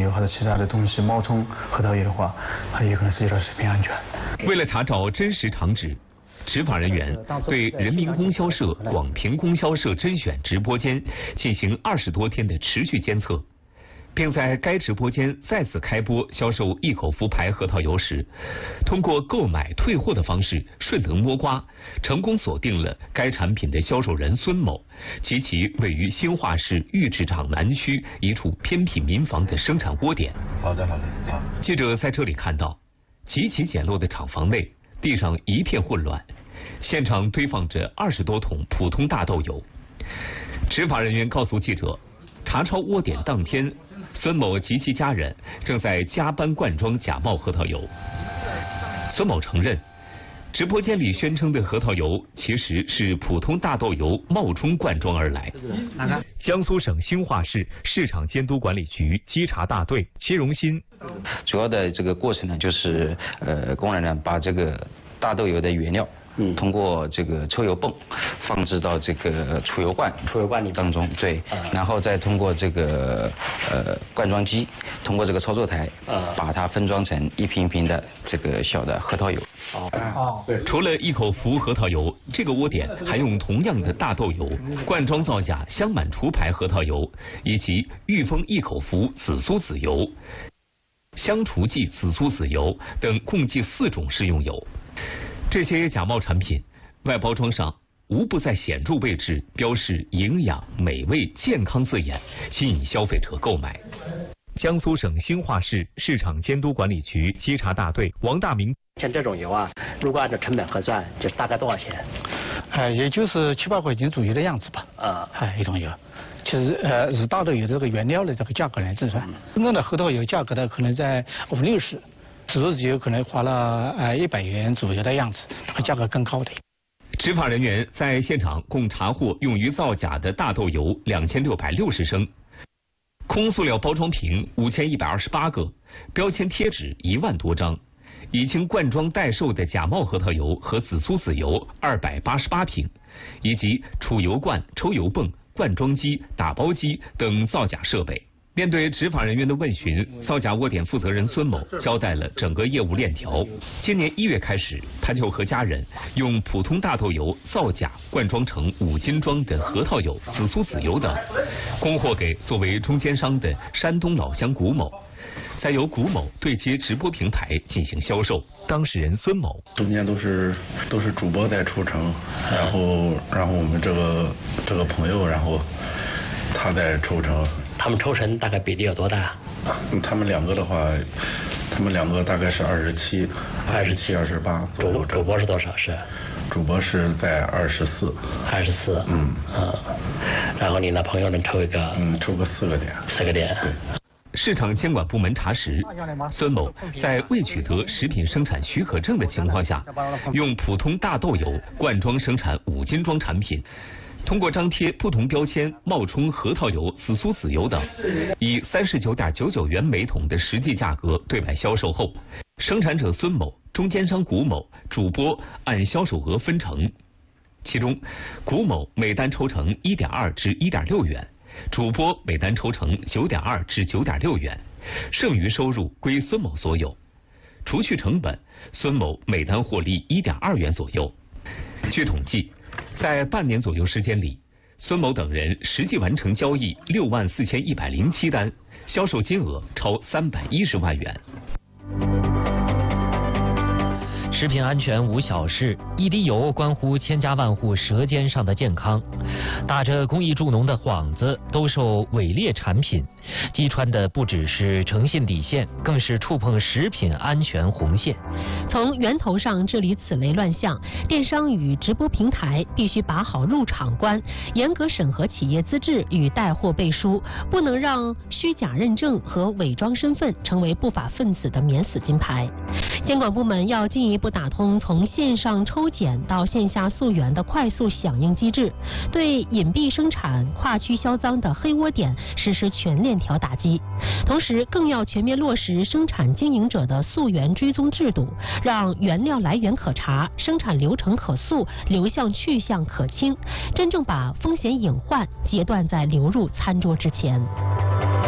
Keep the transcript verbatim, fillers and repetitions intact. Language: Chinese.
油或者其他的东西冒充核桃油的话，它也可能涉及到食品安全。 为了查找真实场址，执法人员对人民供销社、广平供销社甄选直播间进行二十多天的持续监测，并在该直播间再次开播销售一口福牌核桃油时，通过购买退货的方式顺藤摸瓜，成功锁定了该产品的销售人孙某及其位于兴化市玉制厂南区一处偏僻民房的生产窝点。 好的，好的，好。 记者在这里看到，极其简陋的厂房内，地上一片混乱，现场堆放着二十多桶普通大豆油。执法人员告诉记者，查抄窝点当天，孙某及其家人正在加班灌装假冒核桃油。孙某承认，直播间里宣称的核桃油其实是普通大豆油冒充灌装而来。江苏省兴化市市场监督管理局稽查大队戚荣新， 主要的这个过程呢，就是呃，工人呢把这个大豆油的原料。嗯，通过这个抽油泵放置到这个储油罐、储油罐里当中，对，嗯、然后再通过这个呃灌装机，通过这个操作台，嗯、把它分装成一瓶一瓶的这个小的核桃油。 哦，哦，对。除了一口福核桃油，这个窝点还用同样的大豆油灌装造假香满厨牌核桃油，以及裕丰一口福紫苏籽油、香厨记紫苏籽油等共计四种食用油。这些假冒产品外包装上无不在显著位置标示营养、美味、健康字眼，吸引消费者购买。江苏省兴化市市场监督管理局稽查大队王大明， 像这种油啊，如果按照成本核算，就大概多少钱？ 哎、呃，也就是七八块钱左右的样子吧。啊，哎，一桶油。其实呃，是大豆油的这个原料的这个价格来计算，真正的核桃油价格呢，可能在五六十。紫苏籽油可能花了呃一百元左右的样子，这个价格更高的。 执法人员在现场共查获用于造假的大豆油两千六百六十升，空塑料包装瓶五千一百二十八个，标签贴纸一万多张，已经灌装代售的假冒核桃油和紫苏籽油二百八十八瓶，以及储油罐、抽油泵、灌装机、打包机等造假设备。面对执法人员的问询，造假窝点负责人孙某交代了整个业务链条。今年一月开始，他就和家人用普通大豆油造假灌装成五斤装的核桃油、紫苏籽油等，供货给作为中间商的山东老乡谷某，再由谷某对接直播平台进行销售。当事人孙某， 中间都是都是主播在抽成，然后然后我们这个这个朋友，然后他在抽成。 他们抽成大概比例有多大？ 他们两个的话，他们两个大概是二十七、二十七、二十八左右。 主主播是多少？是？ 主播是在二十四。 二十四。 嗯啊，然后你那朋友能抽一个？ 嗯，抽个四个点。 四个点。 对。 市场监管部门查实，孙某在未取得食品生产许可证的情况下，用普通大豆油灌装生产五斤装产品。通过张贴不同标签冒充核桃油、紫苏籽油等，以三十九点九九元每桶的实际价格对外销售后，生产者孙某、中间商谷某、主播按销售额分成，其中谷某每单抽成一点二至一点六元，主播每单抽成九点二至九点六元，剩余收入归孙某所有。除去成本，孙某每单获利一点二元左右。据统计，在半年左右时间里，孙某等人实际完成交易六万四千一百零七单，销售金额超三百一十万元。 食品安全无小事，一滴油关乎千家万户舌尖上的健康。打着公益助农的幌子兜售伪劣产品，击穿的不只是诚信底线，更是触碰食品安全红线。 从源头上治理此类乱象，电商与直播平台必须把好入场关，严格审核企业资质与带货背书，不能让虚假认证和伪装身份成为不法分子的免死金牌。监管部门要进一步打通从线上抽检到线下溯源的快速响应机制，对隐蔽生产、跨区销赃的黑窝点实施全链条打击。同时，更要全面落实生产经营者的溯源追踪制度，让原料来源可查、生产流程可溯、流向去向可清，真正把风险隐患截断在流入餐桌之前。